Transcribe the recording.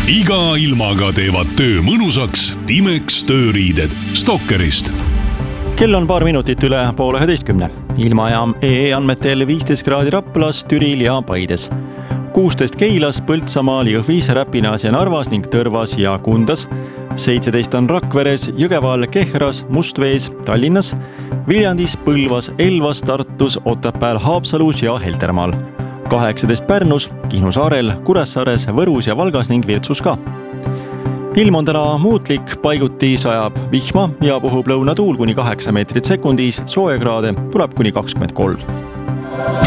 Iga ilmaga teevad töö mõnusaks Timex tööriided Stalkerist. Kell on paar minutit üle 10:30. Ilmajaam EE andmetel 15 kraadi Raplas, Türil ja Paides. 16 Keilas, Põltsamaal, Jõhvis, Räpinas ja Narvas ning Tõrvas ja Kundas. 17 on Rakveres, Jõgeval, Kehras, Mustvees, Tallinnas, Viljandis, Põlvas, Elvas, Tartus, Otepääl, Haapsalus ja Heltermaal. 18 Pärnus, Kihnu saarel, Kuressaares, Võrus ja Valgas ning Virtsus ka. Ilm on täna muutlik, paiguti sajab vihma ja puhub lõunatuul kuni 8 meetrit sekundis, soojakraade tuleb kuni 23.